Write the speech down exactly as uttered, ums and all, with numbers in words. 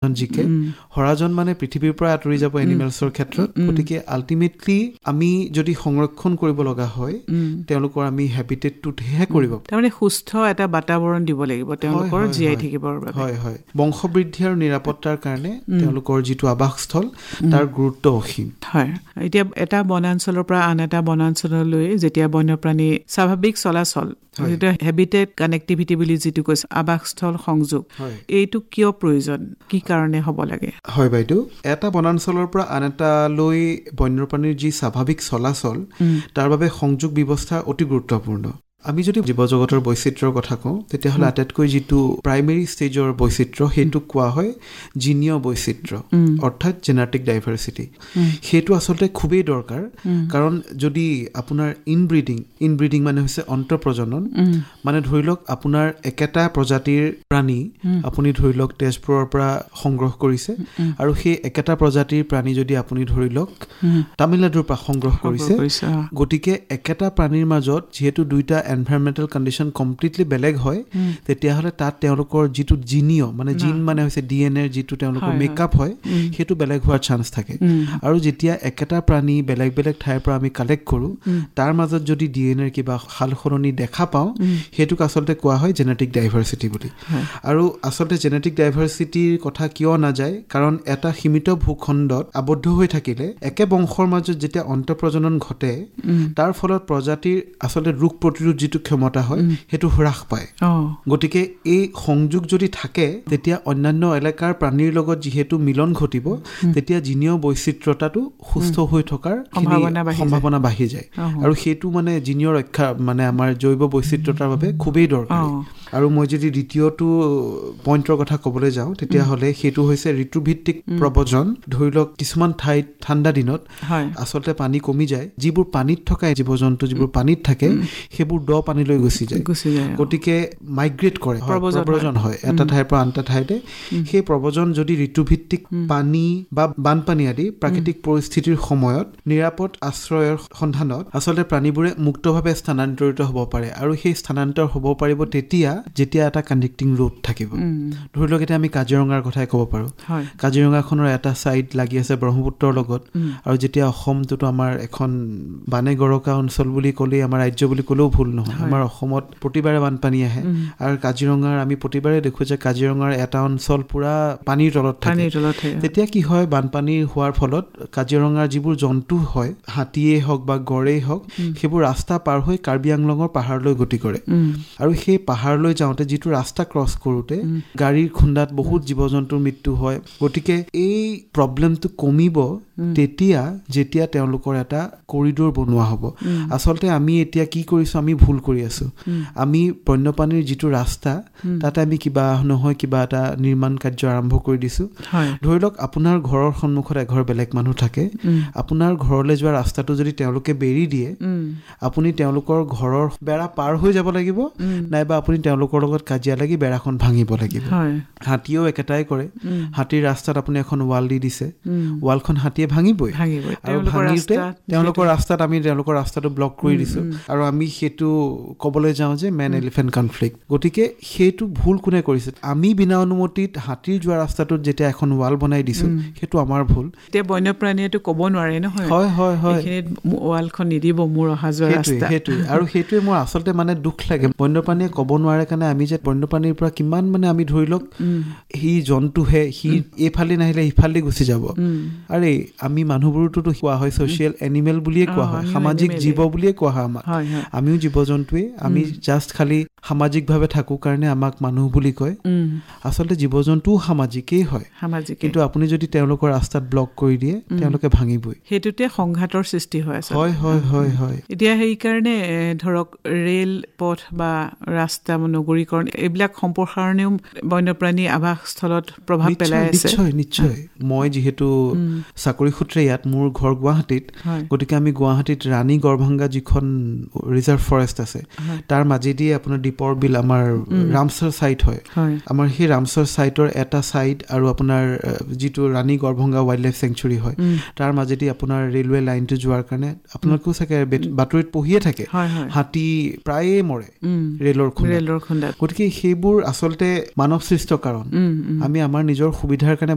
এখন জিকে হৰাজন মানে পৃথিৱীৰ পৰা আঁতৰি যাব এনিমেলছৰ ক্ষেত্ৰত গতিকে আল্টিমেটলি আমি যদি সংৰক্ষণ কৰিব লগা হয় তেওঁলোকৰ আমি হেবিটেটটোহে কৰিব তাৰমানে সুস্থ এটা বাতাবৰণ দিব লাগিব তেওঁলোকৰ জীয়াই থাকিবৰ বাবে হয় হয় বংশবৃদ্ধি আৰু নিৰাপত্তাৰ কাৰণে তেওঁলোকৰ যিটো আৱাসস্থল তাৰ গুৰুত্ব অসীম হয় এতিয়া এটা বনাঞ্চলৰ পৰা আন এটা বনাঞ্চললৈ যেতিয়া বন্যপ্ৰাণী স্বাভাৱিক চলাচল এটা হেবিটেট কানেক্টিভিটি বুলি যিটো কৈছে আৱাসস্থল সংযোগ এইটো কিয় প্ৰয়োজন কি কাৰণে হ'ব লাগে হয় বাইদেউ এটা বনাঞ্চলৰ পৰা আন এটালৈ বন্যপ্ৰাণীৰ যি স্বাভাৱিক চলাচল তাৰ বাবে সংযোগ ব্যৱস্থা অতি গুৰুত্বপূৰ্ণ আমি যদি জীৱ জগতৰ বৈচিত্ৰ্যৰ কথা কওঁ তেতিয়াহ'লে আটাইতকৈ যিটো প্ৰাইমেৰী ষ্টেজৰ বৈচিত্ৰ্য সেইটোক কোৱা হয় জিনীয় বৈচিত্ৰ্য অৰ্থাৎ জেনেটিক ডাইভাৰ্চিটি সেইটো আচলতে খুবেই দৰকাৰ কাৰণ যদি আপোনাৰ ইনব্ৰিডিং ইনব্ৰিডিং মানে হৈছে অন্তঃপ্ৰজনন মানে ধৰি লওক আপোনাৰ একেটা প্ৰজাতিৰ প্ৰাণী আপুনি ধৰি লওক তেজপুৰৰ পৰা সংগ্ৰহ কৰিছে আৰু সেই একেটা প্ৰজাতিৰ প্ৰাণী যদি আপুনি ধৰি লওক তামিলনাডুৰ পৰা সংগ্ৰহ কৰিছে গতিকে একেটা প্ৰাণীৰ মাজত যিহেতু দুইটা এনভাইৰনমেন্টাল কন্ডিশন কমপ্লিটলি বেলেগ হয় তেতিয়াহ'লে তাত তেওঁলোকৰ যিটো জিনীয় মানে জিন মানে হৈছে ডিএনএৰ যিটো তেওঁলোকৰ মেকআপ হয় সেইটো বেলেগ হোৱাৰ চান্স থাকে আৰু যেতিয়া একেটা প্ৰাণী বেলেগ বেলেগ ঠাইৰ পৰা আমি কালেক্ট কৰোঁ তাৰ মাজত যদি ডিএনএৰ কিবা সালসলনি দেখা পাওঁ সেইটোক আচলতে কোৱা হয় জেনেটিক ডাইভাৰ্চিটি বুলি আৰু আচলতে জেনেটিক ডাইভাৰ্চিটিৰ কথা কিয় নাযায় কাৰণ এটা সীমিত ভূখণ্ডত আবদ্ধ হৈ থাকিলে একে বংশৰ মাজত যেতিয়া অন্তঃপ্ৰজনন ঘটে তাৰ ফলত প্ৰজাতিৰ আচলতে ৰোগ প্ৰতিৰোধ যিটো ক্ষমতা হয় সেইটো হ্ৰাস পায় গতিকে এই সংযোগ যদি থাকে তেতিয়া অন্যান্য এলেকাৰ প্ৰাণীৰ লগত যিহেতু মিলন ঘটিব তেতিয়া জিনীয় বৈচিত্ৰ্যতাটো সুস্থ হৈ থকাৰ সম্ভাৱনা বাঢ়ি যায় আৰু সেইটো মানে জিনীয় ৰক্ষা মানে আমাৰ জৈৱ বৈচিত্ৰ্যতাৰ বাবে খুবেই দৰকাৰ আৰু মই যদি দ্বিতীয়টো পইণ্টৰ কথা ক'বলৈ যাওঁ তেতিয়াহ'লে সেইটো হৈছে ঋতুভিত্তিক প্ৰব্ৰজন ধৰি লওক কিছুমান ঠাইত ঠাণ্ডা দিনত আচলতে পানী কমি যায় যিবোৰ পানীত থকা জীৱ জন্তু যিবোৰ পানীত থাকে সেইবোৰ দ পানীলৈ গুচি যায় গতিকে মাইগ্ৰেট কৰে প্ৰব্ৰজন হয় এটা ঠাইৰ পৰা আন এটা ঠাইতে সেই প্ৰব্ৰজন যদি ঋতুভিত্তিক পানী বা বানপানী আদি প্ৰাকৃতিক পৰিস্থিতিৰ সময়ত নিৰাপদ আশ্ৰয়ৰ সন্ধানত আচলতে প্ৰাণীবোৰে মুক্তভাৱে স্থানান্তৰিত হ'ব পাৰে আৰু সেই স্থানান্তৰ হ'ব পাৰিব তেতিয়া যেতিয়া এটা কানেক্টিং ৰোড থাকিব ধৰি লওক এতিয়া আমি কাজিৰঙাৰ কথাই ক'ব পাৰোঁ কাজিৰঙাখনৰ এটা ছাইড লাগি আছে ব্ৰহ্মপুত্ৰৰ লগত আৰু যেতিয়া অসমটোতো আমাৰ এখন বানে গৰকা অঞ্চল বুলি ক'লেই আমাৰ ৰাজ্য বুলি ক'লেও ভুল নহয় আমাৰ অসমত প্ৰতিবাৰে বানপানী আহে আৰু কাজিৰঙাৰ আমি প্ৰতিবাৰে দেখোঁ যে কাজিৰঙাৰ এটা অঞ্চল পুৰা পানীৰ তলত থাকে তেতিয়া কি হয় বানপানী হোৱাৰ ফলত কাজিৰঙাৰ যিবোৰ জন্তু হয় হাতীয়েই হওক বা গড়েই হওক সেইবোৰ ৰাস্তা পাৰ হৈ কাৰ্বি আংলঙৰ পাহাৰলৈ গতি কৰে আৰু সেই পাহাৰলৈ যাওঁতে যিটো ৰাস্তা ক্ৰছ কৰোঁতে গাড়ীৰ খুন্দাত বহুত জীৱ জন্তুৰ মৃত্যু হয় গতিকে এই প্ৰব্লেমটো কমিব তেতিয়া যেতিয়া তেওঁলোকৰ এটা কৰিডৰ বনোৱা হ'ব আচলতে আমি এতিয়া কি কৰিছোঁ আমি ভুল কৰি আছোঁ আমি বন্যপ্ৰাণীৰ যিটো ৰাস্তা তাতে আমি কিবা নহয় কিবা এটা নিৰ্মাণ কাৰ্য আৰম্ভ কৰি দিছোঁ ধৰি লওক আপোনাৰ ঘৰৰ সন্মুখত এঘৰ বেলেগ মানুহ থাকে আপোনাৰ ঘৰলৈ যোৱা ৰাস্তাটো যদি তেওঁলোকে বেৰি দিয়ে আপুনি তেওঁলোকৰ ঘৰৰ বেৰা পাৰ হৈ যাব লাগিব নাইবা আপুনি তেওঁলোকৰ লগত কাজিয়া লাগি বেৰাখন ভাঙিব লাগিব হাতীয়েও একেটাই কৰে হাতীৰ ৰাস্তাত আপুনি এখন ৱাল দি দিছে ৱালখন হাতীয়ে ভাঙিবই আৰু ভাঙিতে তেওঁলোকৰ ৰাস্তাত আমি তেওঁলোকৰ ৰাস্তাটো ব্লক কৰি দিছোঁ আৰু আমি সেইটো ক'বলৈ যাওঁ যে মেন এলিফেণ্ট কনফ্লিক্ট গতিকে সেইটো ভুল কোনে কৰিছে আমি বিনা অনুমতিত হাতীৰ যোৱা ৰাস্তাটোত যেতিয়া এখন ৱাল বনাই দিছোঁ সেইটো আমাৰ ভুল এতিয়া বন্যপ্ৰাণীয়েতো ক'ব নোৱাৰে নহয় হয় হয় হয় ৱালখন নিদিব মোৰ অহা যোৱা ৰাস্তা সেইটোৱে আৰু সেইটোৱে মোৰ আচলতে মানে দুখ লাগে বন্যপ্ৰাণীয়ে ক'ব নোৱাৰে কাৰণে আমি যে বন্যপ্ৰাণীৰ পৰা কিমান মানে আমি ধৰি লওক সি জন্তুহে সি এইফালে নাহিলে সিফালে গুচি যাব আৰে আমি মানুহবোৰটোতো কোৱা হয় ছ'চিয়েল এনিমেল বুলিয়ে কোৱা হয় সামাজিক জীৱ বুলিয়ে কোৱা হয় আমাক আমিও জীৱ জন্তুৱে আমি জাষ্ট খালি সামাজিকভাৱে থাকোঁ কাৰণে আমাক মানুহ বুলি কয় আচলতে জীৱ জন্তুও সামাজিকেই হয় কিন্তু আপুনি যদি তেওঁলোকৰ ৰাস্তাত ব্লক কৰি দিয়ে তেওঁলোকে ভাঙিবই সেইটোতে সংঘাতৰ সৃষ্টি হয় হয় হয় হয় হয় এতিয়া সেইকাৰণে ধৰক ৰেল পথ বা ৰাস্তা নগৰীকৰণ এইবিলাক সম্প্ৰসাৰণেও বন্যপ্ৰাণী আৱাসস্থলত প্ৰভাৱ পেলাই আছে নিশ্চয় নিশ্চয় মই যিহেতু চাকৰি সূত্ৰে ইয়াত মোৰ ঘৰ গুৱাহাটীত গতিকে আমি গুৱাহাটীত ৰাণী গড়ভংগা যিখন ৰিজাৰ্ভ ফৰেষ্ট আছে তাৰ মাজেদি আপোনাৰ দীপৰ বিল আমাৰ ৰামচৰ ছাইট হয় আমাৰ সেই ৰামচৰ ছাইটৰ এটা ছাইড আৰু আপোনাৰ যিটো ৰাণী গড়ভংগা ৱাইল্ড লাইফ চেংচুৰী হয় তাৰ মাজেদি আপোনাৰ ৰেলৱে লাইনটো যোৱাৰ কাৰণে আপোনালোকেও চাগে বাতৰিত পঢ়িয়ে থাকে হাতী প্ৰায়ে মৰে ৰেলৰ খুন্দাত গতিকে সেইবোৰ আচলতে মানৱ সৃষ্ট কাৰণ আমি আমাৰ নিজৰ সুবিধাৰ কাৰণে